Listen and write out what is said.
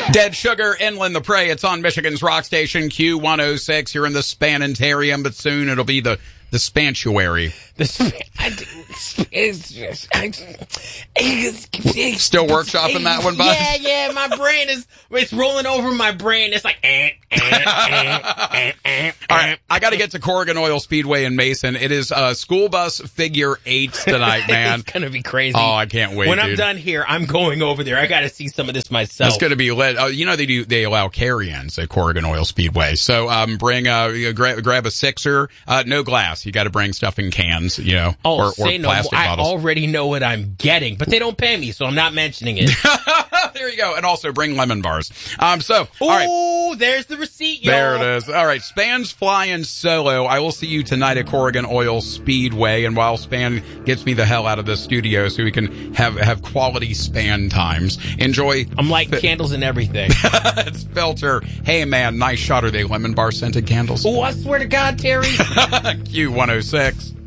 Dead Sugar, Inland the Prey. It's on Michigan's rock station, Q106. You're in the Spanitarium, but soon it'll be the Spantuary. Still workshopping that one, bud? Yeah, my brain it's rolling over my brain. It's like, All right, I got to get to Corrigan Oil Speedway in Mason. It is school bus figure 8s tonight, man. It's going to be crazy. Oh, I can't wait, When dude. I'm done here, I'm going over there. I got to see some of this myself. It's going to be lit. They allow carry-ins at Corrigan Oil Speedway. So bring grab a sixer. No glass. You got to bring stuff in cans, or plastic bottles. I already know what I'm getting, but they don't pay me, so I'm not mentioning it. There you go. And also bring lemon bars. All right. There's the receipt, y'all. There it is. All right. Span's flying solo. I will see you tonight at Corrigan Oil Speedway. And while Span gets me the hell out of the studio so we can have quality Span times, enjoy. I'm lighting candles and everything. It's Filter. Hey, man, nice shot. Are they lemon bar scented candles? Oh, I swear to God, Terry. Q106.